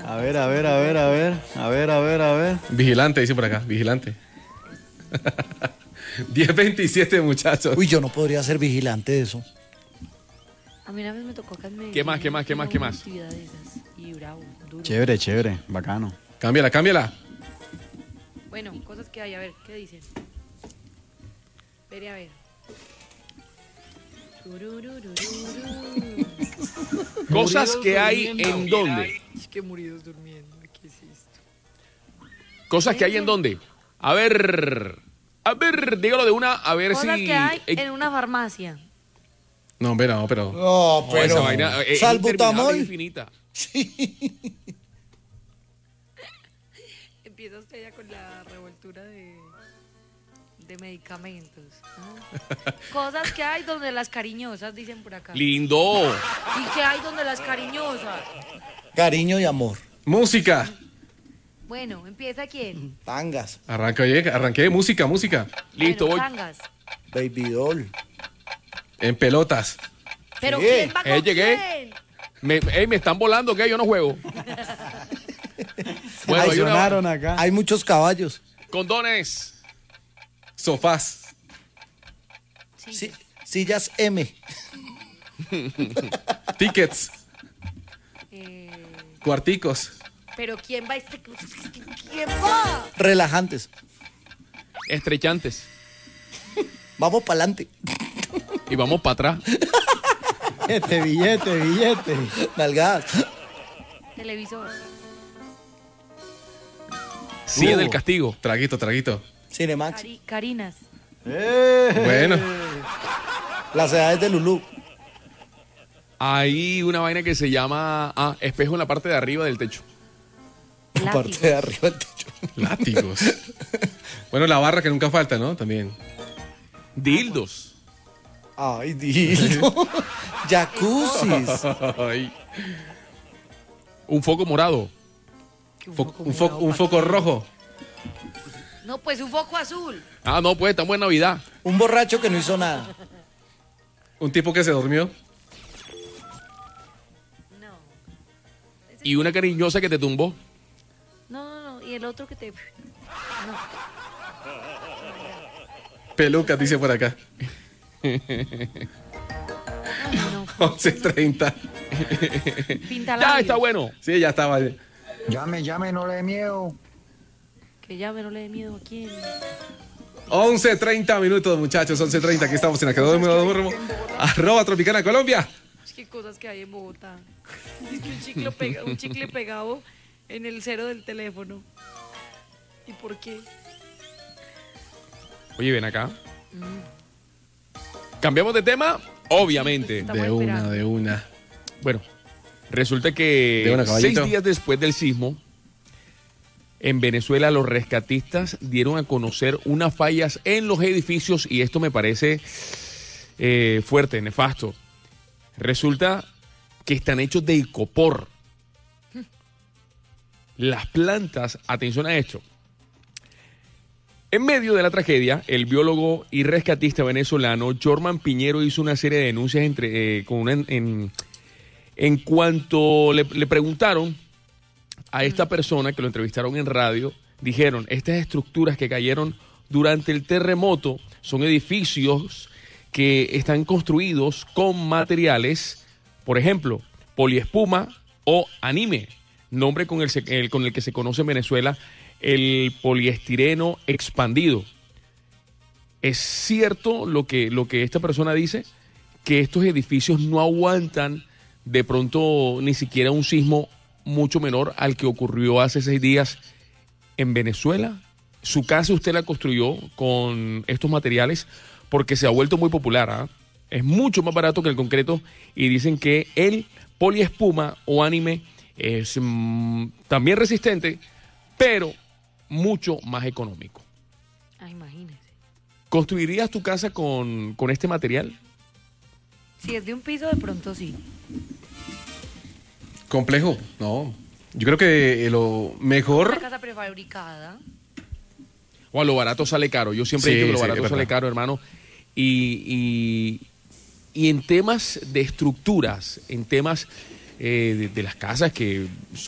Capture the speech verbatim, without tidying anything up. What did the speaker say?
A ver, a ver, a ver, a ver, a ver, a ver, a ver. Vigilante, dice por acá, vigilante. diez veintisiete, muchachos. Uy, yo no podría ser vigilante de eso. A mí una vez me tocó acá en Medellín. ¿Qué más, qué más, qué más, qué más? Una actividad de esas, y bravo, duro. Chévere, chévere, bacano. Cámbiala, cámbiala. Bueno, cosas que hay, a ver, ¿qué dicen? Veré a ver. Turururururu. Cosas que hay en dónde. Es que muridos durmiendo, ¿qué es esto? Cosas que hay en dónde. A ver, a ver, dígalo de una, a ver Cosas si... que hay eh, en una farmacia. No, hombre, no, pero... No, No, pero... esa vaina es Salbutamol. interminable, infinita. Empieza usted ya con la revoltura de, de medicamentos, ¿no? Cosas que hay donde las cariñosas, dicen por acá. Lindo. ¿Y qué hay donde las cariñosas? Cariño y amor. Música. Bueno, ¿empieza quién? Tangas. Arranca, oye, arranqué, música, música. Listo, Bueno, voy. tangas. Baby doll. En pelotas. ¿Pero Sí. quién va Eh, con llegué. quién? Me, ey, me están volando, ¿qué? Yo no juego. Bueno, Ay, hay una- Sonaron acá. Hay muchos caballos. condones. Sofás. Sí. Sí, sillas M. Tickets. Eh, Cuarticos. ¿Pero quién va a este... ¿Quién va? Relajantes. Estrechantes. Vamos para adelante. Y vamos para atrás. Billete, billete, billete. Nalgadas. Televisor. Sigue Uh. del castigo. Traguito, traguito. Cinemax. Cari- Carinas. Eh. Bueno. Las edades de Lulú. Hay una vaina que se llama ah, espejo en la parte de arriba del techo. La parte de Látigo. arriba del techo. Látigos. Bueno, la barra que nunca falta, ¿no? También. Dildos. Ay, dildo. Jacuzzis. Ay. Un foco morado. ¿Qué Fo- foco un, fo- morado un pa' foco qué? rojo. No, pues un foco azul. Ah, no, pues estamos en Navidad. Un borracho que no hizo nada. Un tipo que se durmió. No. Y una cariñosa que te tumbó. No, no, no. Y el otro que te... No. Pelucas, dice por acá. Ay, no. once treinta. Pinta Ya está bueno. Sí, ya estaba. Llame, llame, no le dé miedo. Que llame, no le dé miedo a quién. once treinta minutos, muchachos. once treinta. Aquí estamos en la cadena número dos. Arroba Tropicana Colombia. Es que cosas que hay en Bogotá. Es que un chicle, pega- un chicle pegado en el cero del teléfono. ¿Y por qué? Oye, ven acá. ¿Cambiamos de tema? Obviamente. Estamos De una, esperando. de una. Bueno, resulta que De una, caballito. seis días después del sismo, en Venezuela los rescatistas dieron a conocer unas fallas en los edificios y esto me parece eh, fuerte, nefasto. Resulta que están hechos de icopor. Las plantas, atención a esto. En medio de la tragedia, el biólogo y rescatista venezolano Jorman Piñero hizo una serie de denuncias entre, eh, con una- en, en cuanto le, le preguntaron a esta persona que lo entrevistaron en radio, dijeron, estas estructuras que cayeron durante el terremoto son edificios que están construidos con materiales, por ejemplo, poliespuma o anime, nombre con el, se- el- con el que se conoce en Venezuela el poliestireno expandido. Es cierto lo que, lo que esta persona dice, que estos edificios no aguantan de pronto ni siquiera un sismo mucho menor al que ocurrió hace seis días en Venezuela. Su casa usted la construyó con estos materiales porque se ha vuelto muy popular. ¿ah? Es mucho más barato que el concreto y dicen que el poliespuma o anime es mm, también resistente, pero mucho más económico. Ah, imagínese. ¿Construirías tu casa con, con este material? Si es de un piso, de pronto sí. Complejo, no. Yo creo que eh, lo Una mejor casa prefabricada. o a lo barato sale caro. Yo siempre Sí, he dicho que lo sí, barato es sale verdad. caro, hermano. Y, y, y en temas de estructuras, en temas eh, de, de las casas que